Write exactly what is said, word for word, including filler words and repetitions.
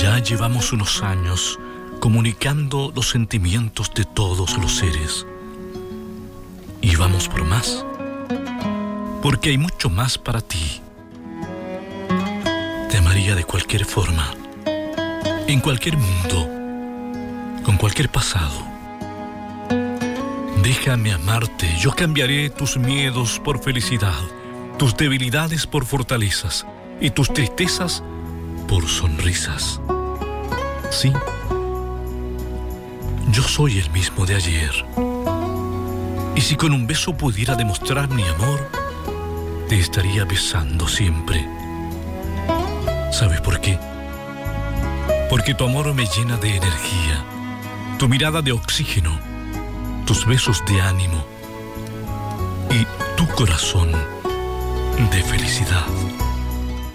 Ya llevamos unos años comunicando los sentimientos de todos los seres. Y vamos por más. Porque hay mucho más para ti. Te amaría de cualquier forma, en cualquier mundo, con cualquier pasado. Déjame amarte, yo cambiaré tus miedos por felicidad, tus debilidades por fortalezas y tus tristezas por sonrisas. Sí, yo soy el mismo de ayer. Y si con un beso pudiera demostrar mi amor, te estaría besando siempre. ¿Sabes por qué? Porque tu amor me llena de energía, tu mirada de oxígeno, tus besos de ánimo y tu corazón de felicidad.